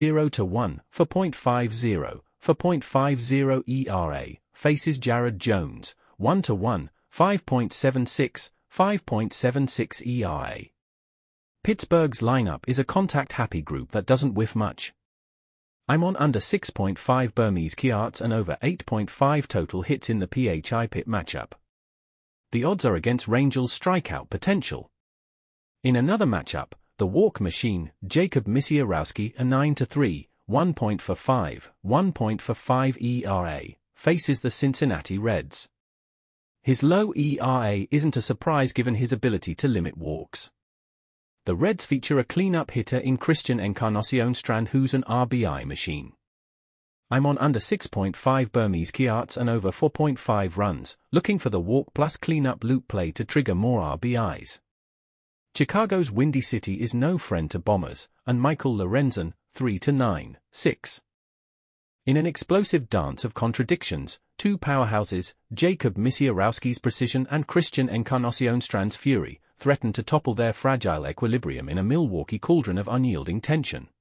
0 to 1 for 0.50 for 0.50 ERA, faces Jared Jones, 1 to 1, 5.76, 5.76 ERA. Pittsburgh's lineup is a contact-happy group that doesn't whiff much. I'm on under 6.5 Burmese Kiarts and over 8.5 total hits in the PHI Pitt matchup. The odds are against Rangel's strikeout potential. In another matchup, the walk machine, Jacob Misiorowski, a 9 to 3, 1.45 ERA, faces the Cincinnati Reds. His low ERA isn't a surprise given his ability to limit walks. The Reds feature a cleanup hitter in Christian Encarnacion Strand, who's an RBI machine. I'm on under 6.5 Burmese Kiarts and over 4.5 runs, looking for the walk plus cleanup loop play to trigger more RBIs. Chicago's Windy City is no friend to bombers, and Michael Lorenzen, 3 to 9, 6. In an explosive dance of contradictions, two powerhouses, Jacob Misiorowski's precision and Christian Encarnacion Strand's fury, threaten to topple their fragile equilibrium in a Milwaukee cauldron of unyielding tension.